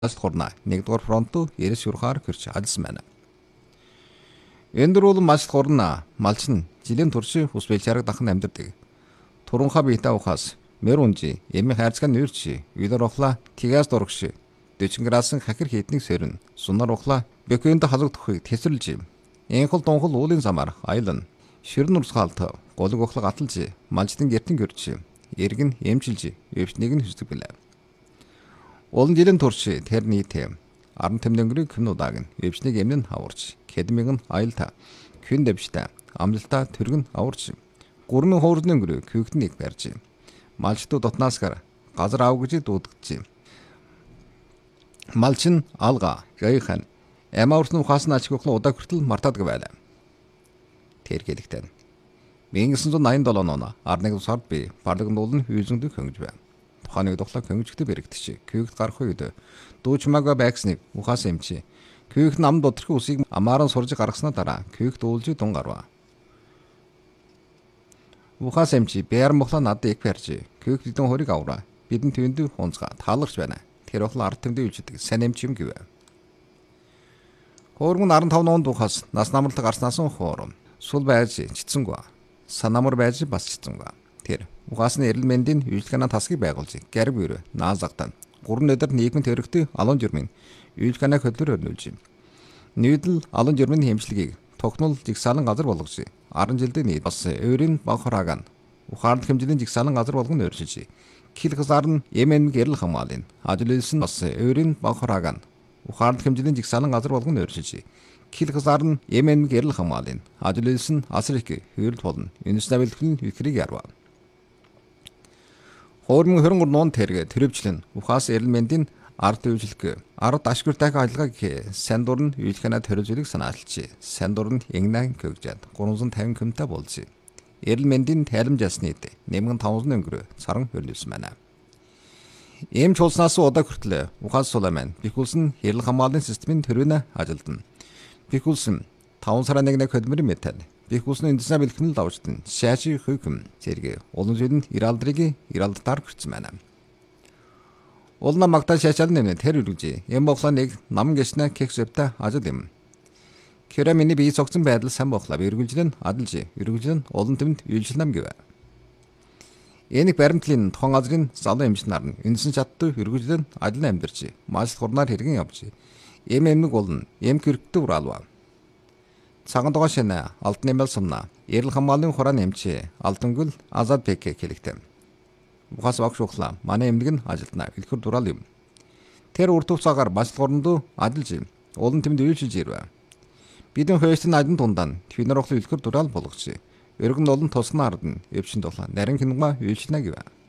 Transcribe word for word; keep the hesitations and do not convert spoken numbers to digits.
хурна нэгдүгээр фронту эрс юрхаар гэрч ажилласан байна. Эндэр бол малчд хурна малч нь жилийн турши ус бэлчараг дахин амьдардаг. Турунха биетэ ухаас мэр унжи эми хайрцаг нүүрчи үйдэр ухла тигээс дурагш дэчин градусын хахир хийднийг сэрнэ сунар ухла бэкэнд халагдахыг тэсэрлж юм. Энхэл дунхал уулын замаар аялна. Ширэн урсгаалт голог ухлаг аталж малчдын гертэн гэрч эргэн эмчилж өвчнийг нь хүсдэг билээ. Олон жилийн турш тэр нийтэм аран тэмдэнгэрийн кинодаг нь өвчнийг эмнэн хаварч кедмиг нь аялта күн дэвштэй амжилтаа тэргэн аварч гурны хуурны өнгөрөө küхтнийг барьж малчдууд дотнаасгаар газар ав гэж дуудагдж малч нь алга гайхан эмаурсны ухаас нь ачгүйхлэн удаа хүртэл мартаадаг байлаа. Тэр гэлэгтэн 천구백팔십칠 он арнаг сард би бардагн дуулан хүйзэндük хөнгөж байна. Тухайныг дуглаа хөнгөжтэй бэрэгдэж küхт гарах үед дуучмаага байгсныг ухаас эмчи küхт нам доторх усыг амааран сурж гаргаснаа дараа küхт уулж дун гарва. Ухаас эмчи бээр мохла надад их барьж küхт дэн хориг авра бидэн тэвэнд хунцга таалагч байна. Тэр охла ард тэмдэг үжидэг сайн эмч юм гэвэ. Хөөргөн арван таван онд ухаас нас намралт гарснаас хоорон сул байж чицсэнгүй санамар байж бас чицсэнгүй. Тэр ухаас нь эрэл мэндийн үйлчлэгнээ тасгийг байгуулж гэрэг бөрөө наазагтан гурван өдөр нийгмийн төрөгтэй алон жирмийн үйлчлэгнээ хөдлөр өрнүүлж нийдэл алон жирмийн хэмжлэгийг тогтмол жигсаалан газар болгож арван жилдээ нийт бас өөрийн банхрааг нь ухаалт хэмжээний жигсаалан газар болгон өөрчилж кил хасаар нь Йемен гэрэл хамгаалын ажил үйлс нь бас өөрийн банхрааг нь ухаалт хэмжээний жигсаалан газар болгон өөрчилж кил хасаар нь Йемен гэрэл хамгаалын ажил үйлс нь Африк хөрөлд болно. Энэ ставилтын fikrig ярва. Хоормон хөрөнгөр нуун тэрэг төрөвчлэн ухаас эрэлмэндийн ард үйлчлэг ард ашгүртайг ажиллагааг сайн дурн үйлхэнэ төрөлжлийг санаалж сайн дурн ягнаа көгжээд гурван тавин кмтэй болж эрэлмэндийн тайламжаасны нэмгэн таван өнгөрөө саран хөрөлсөн байна. Ийм чуулснаас удаа хүртэл ухаас сулайман бихүүлсэн хэрэл хамгааллын системийн төрөнө ажилдана. Бихүүлсэн таван сарын нэгнээ хөдөлмөрийн метал бихүүлсэн үндэснээ бэлтгэл давжтан шааши хүйхэм зэрэг олон зүйлд иралдрыг иралдтаар хүрсэн байна. Улна магтаа шаашаал нэмнэ тэр үргэж юм боглоо нэг нам гэснэ кексвта ажил юм. Кэра миний бие цогцсон байдал сайн боглоо эргүүлжлэн адалж эргүүлжлэн олон тэмд үйлчлэнам гэв. Энийг баримтлын тохон газрын залуу эмч нар нь үнсэн чаттай эргүүлжлэн адил амьдарч маш хурнаар хэрэгэн явж эм эмэг болон эм гэрэгтэй уралва. Цагаан дугаар шинэ алтны мэл сумна эрэл хамгааллын хураан эмчи алтангүл азад пек хэлэгтэн. Ухаас багш ухлаа манай эмнэг нь ажилтнаа илхэр дураал юм. Тэр урт хугацаагаар бас горондоо адилж олон тэмд үйлчилж ирвэ. Бидэн хөөстөн адин тундан твинэр охлоо илхэр дураал болгоч. Өргөн олон тосны ард нь өвчин дулаан нарийн хингаа үйлчилнэ гэвэ.